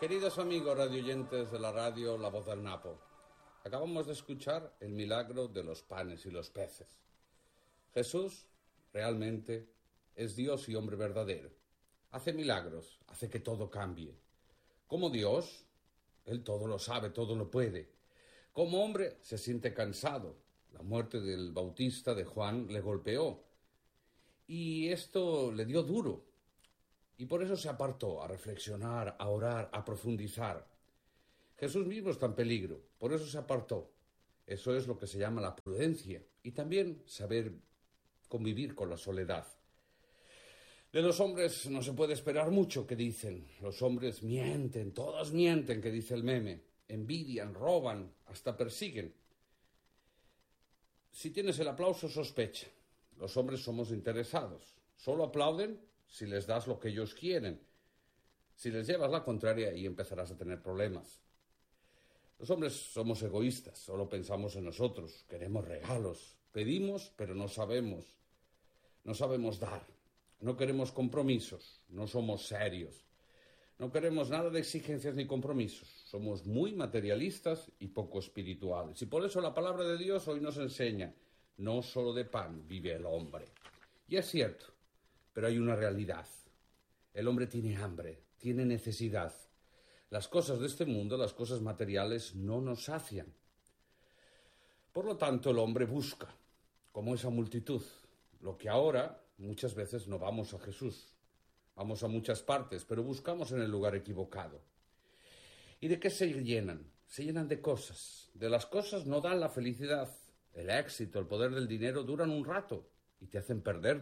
Queridos amigos radioyentes de la radio La Voz del Napo, acabamos de escuchar el milagro de los panes y los peces. Jesús realmente es Dios y hombre verdadero. Hace milagros, hace que todo cambie. Como Dios, Él todo lo sabe, todo lo puede. Como hombre, se siente cansado. La muerte del Bautista de Juan le golpeó. Y esto le dio duro. Y por eso se apartó a reflexionar, a orar, a profundizar. Jesús mismo está en peligro, por eso se apartó. Eso es lo que se llama la prudencia y también saber convivir con la soledad. De los hombres no se puede esperar mucho, que dicen. Los hombres mienten, todos mienten, que dice el meme. Envidian, roban, hasta persiguen. Si tienes el aplauso, sospecha. Los hombres somos interesados. Solo aplauden si les das lo que ellos quieren. Si les llevas la contraria, y empezarás a tener problemas. Los hombres somos egoístas, solo pensamos en nosotros, queremos regalos, pedimos, pero no sabemos dar. No queremos compromisos, no somos serios. No queremos nada de exigencias ni compromisos. Somos muy materialistas y poco espirituales. Y por eso la palabra de Dios hoy nos enseña, no solo de pan vive el hombre. Y es cierto, pero hay una realidad. El hombre tiene hambre, tiene necesidad. Las cosas de este mundo, las cosas materiales, no nos sacian. Por lo tanto, el hombre busca, como esa multitud, lo que ahora muchas veces no vamos a Jesús. Vamos a muchas partes, pero buscamos en el lugar equivocado. ¿Y de qué se llenan? Se llenan de cosas. De las cosas no dan la felicidad. El éxito, el poder del dinero duran un rato y te hacen perder